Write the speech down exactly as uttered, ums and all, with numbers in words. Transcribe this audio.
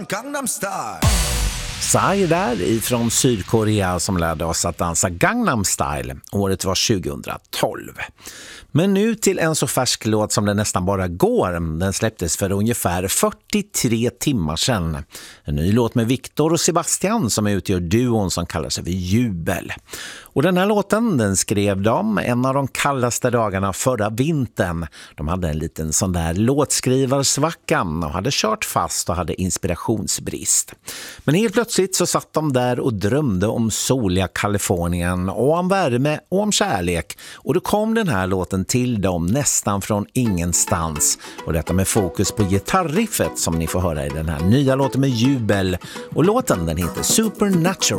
Gangnam Style. Psy där ifrån Sydkorea som lärde oss att dansa Gangnam Style. Året var tjugohundratolv. Men nu till en så färsk låt som det nästan bara går. Den släpptes för ungefär fyrtiotre timmar sedan. En ny låt med Victor och Sebastian som utgör duon som kallar sig för Jubel. Och den här låten den skrev de en av de kallaste dagarna förra vintern. De hade en liten sån där låtskrivarsvacka och hade kört fast och hade inspirationsbrist. Men helt plötsligt så satt de där och drömde om soliga Kalifornien och om värme och om kärlek. Och då kom den här låten till dem nästan från ingenstans. Och detta med fokus på gitarriffet som ni får höra i den här nya låten med Jubel. Och låten den heter Supernatural.